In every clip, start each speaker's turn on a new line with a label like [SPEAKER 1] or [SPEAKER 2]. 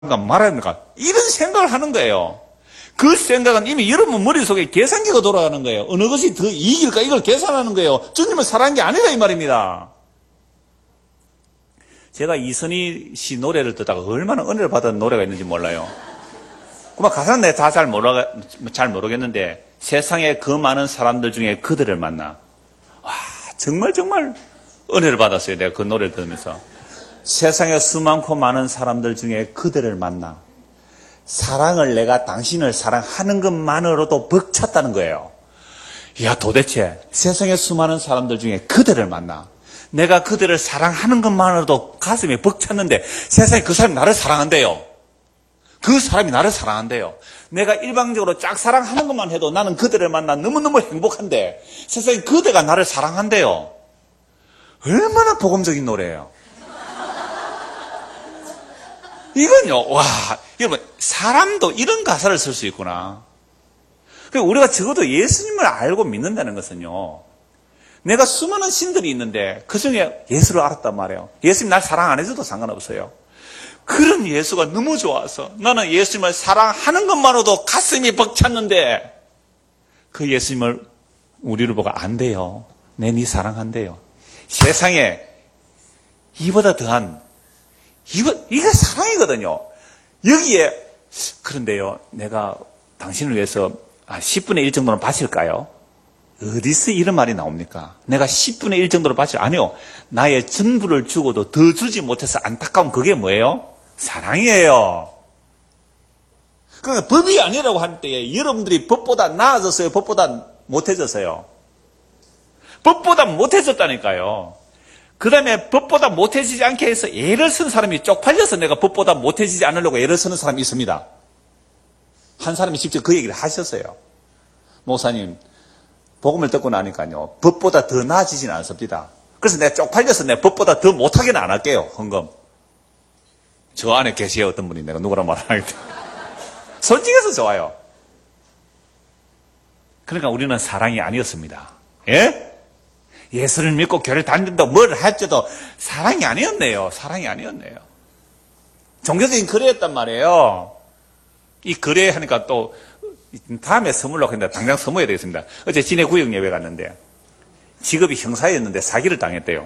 [SPEAKER 1] 말합니까? 이런 생각을 하는 거예요. 그 생각은 이미 여러분 머릿속에 계산기가 돌아가는 거예요. 어느 것이 더 이익일까 이걸 계산하는 거예요. 주님을 사랑한 게 아니다 이 말입니다. 제가 이선희 씨 노래를 듣다가 얼마나 은혜를 받은 노래가 있는지 몰라요. 그만 가사는 내가 다 잘 모르겠는데 세상에 그 많은 사람들 중에 그들을 만나. 와, 정말 은혜를 받았어요. 내가 그 노래를 들으면서. 세상에 수많고 많은 사람들 중에 그들을 만나. 사랑을 내가 당신을 사랑하는 것만으로도 벅찼다는 거예요. 야, 도대체 세상에 수많은 사람들 중에 그들을 만나. 내가 그들을 사랑하는 것만으로도 가슴에 벅찼는데 세상에 그 사람이 나를 사랑한대요. 그 사람이 나를 사랑한대요. 내가 일방적으로 짝사랑하는 것만 해도 나는 그들을 만나 너무너무 행복한데 세상에 그대가 나를 사랑한대요. 얼마나 복음적인 노래예요. 이건요, 와, 여러분, 사람도 이런 가사를 쓸 수 있구나. 우리가 적어도 예수님을 알고 믿는다는 것은요, 내가 수많은 신들이 있는데 그 중에 예수를 알았단 말이에요. 예수님 날 사랑 안 해줘도 상관없어요. 그런 예수가 너무 좋아서 나는 예수님을 사랑하는 것만으로도 가슴이 벅찼는데 그 예수님을 우리를 보고 안 돼요. 내 네 사랑한대요. 세상에 이보다 더한 이게 사랑이거든요. 여기에 그런데요, 내가 당신을 위해서 10분의 1 정도는 바칠까요? 어디서 이런 말이 나옵니까? 내가 10분의 1 정도로 바칠, 아니요. 나의 전부를 주고도 더 주지 못해서 안타까운 그게 뭐예요? 사랑이에요. 그러니까 법이 아니라고 할 때에 여러분들이 법보다 나아졌어요? 법보다 못해졌어요? 법보다 못해졌다니까요. 그 다음에 법보다 못해지지 않게 해서 애를 쓰는 사람이 쪽팔려서 내가 법보다 못해지지 않으려고 애를 쓰는 사람이 있습니다. 한 사람이 직접 그 얘기를 하셨어요. 목사님, 복음을 듣고 나니까요, 법보다 더 나아지지는 않습니다. 그래서 내가 쪽팔려서 내가 법보다 더 못하게는 안 할게요, 헌금. 저 안에 계세요, 어떤 분이. 내가 누구랑 말하겠다. 솔직해서 좋아요. 그러니까 우리는 사랑이 아니었습니다. 예? 예수를 믿고 교회를 다닌다고 뭘 할지도 사랑이 아니었네요. 사랑이 아니었네요. 종교적인 거래였단 말이에요. 이 거래하니까 또 다음에 선물로 했는데 당장 선물해야 되겠습니다. 어제 진해 구역 예배 갔는데 직업이 형사였는데 사기를 당했대요.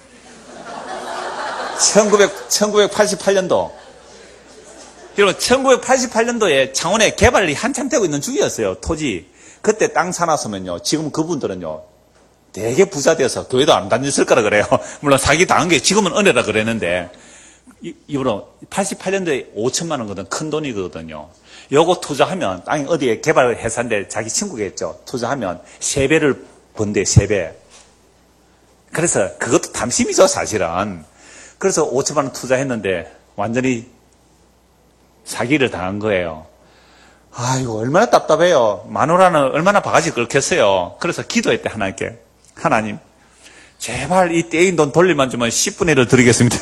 [SPEAKER 1] 1988년도 여러분 1988년도에 창원에 개발이 한참 되고 있는 중이었어요. 토지. 그때 땅 사놨으면요. 지금 그분들은요. 되게 부자 되어서 교회도 안 다녔을 거라 그래요. 물론 사기 당한 게 지금은 은혜다 그랬는데 이분은 88년도에 5천만 원거든. 큰 돈이거든요. 요거 투자하면 땅이 어디에 개발 회사인데 자기 친구겠죠. 투자하면 3배를 번대 3배. 그래서 그것도 탐심이죠 사실은. 그래서 5천만 원 투자했는데 완전히 사기를 당한 거예요. 아이고 얼마나 답답해요. 마누라는 얼마나 바가지 긁혔어요. 그래서 기도했대 하나님께. 하나님 제발 이 떼인 돈 돌리만 주면 10분의 1을 드리겠습니다.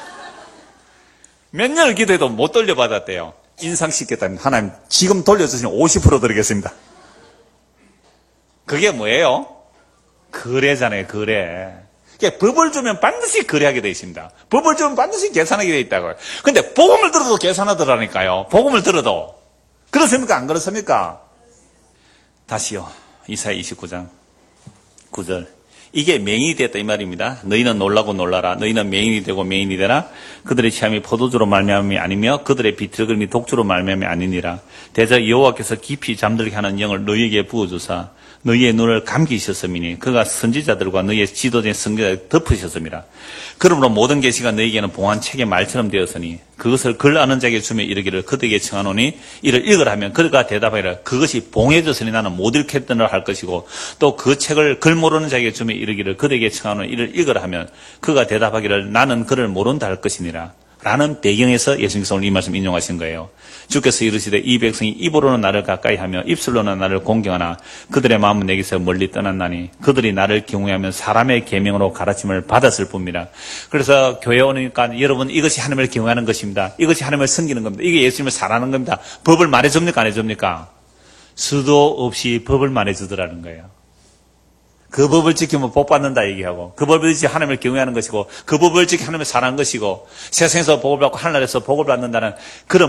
[SPEAKER 1] 몇 년을 기도해도 못 돌려받았대요. 인상시켰다면 하나님 지금 돌려주시면 50% 드리겠습니다. 그게 뭐예요? 거래잖아요. 거래. 그러니까 법을 주면 반드시 거래하게 되어 있습니다. 법을 주면 반드시 계산하게 되어 있다고요. 근데 복음을 들어도 계산하더라니까요. 복음을 들어도. 그렇습니까? 안 그렇습니까? 다시요. 이사야 29장 9절. 이게 맹인이 됐다 이 말입니다. 너희는 놀라고 놀라라. 너희는 맹인이 되고 맹인이 되라. 그들의 취함이 포도주로 말미암음이 아니며 그들의 비틀거림이 독주로 말미암음이 아니니라. 대저 여호와께서 깊이 잠들게 하는 영을 너희에게 부어주사 너희의 눈을 감기셨음이니 그가 선지자들과 너희의 지도자의 선지자를 덮으셨음이라. 그러므로 모든 계시가 너희에게는 봉한 책의 말처럼 되었으니 그것을 글 아는 자에게 주며 이르기를 그들에게 청하노니 이를 읽으라 하면 그가 대답하기를 그것이 봉해졌으니 나는 못 읽겠더라 할 것이고 또 그 책을 글 모르는 자에게 주며 이르기를 그들에게 청하노니 이를 읽으라 하면 그가 대답하기를 나는 그를 모른다 할 것이니라. 라는 배경에서 예수님께서 오늘 이 말씀 인용하신 거예요. 주께서 이르시되 이 백성이 입으로는 나를 가까이 하며 입술로는 나를 공경하나 그들의 마음은 내게서 멀리 떠났나니 그들이 나를 경외하면 사람의 계명으로 가르침을 받았을 뿐이라. 그래서 교회에 오니까 여러분 이것이 하나님을 경외하는 것입니다. 이것이 하나님을 섬기는 겁니다. 이게 예수님을 사랑하는 겁니다. 법을 말해줍니까 안 해줍니까? 수도 없이 법을 말해주더라는 거예요. 그 법을 지키면 복 받는다 얘기하고 그 법을 지키 하나님을 경외하는 것이고 그 법을 지키 하나님을 사랑하는 것이고 세상에서 복을 받고 하늘나라에서 복을 받는다는 그런